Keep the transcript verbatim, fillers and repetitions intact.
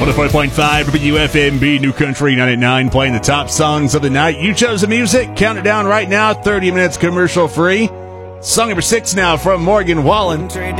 one oh four point five W F M B New Country ninety-nine, playing the top songs of the night. You chose the music. Count it down right now. thirty minutes commercial free. Song number six now from Morgan Wallen.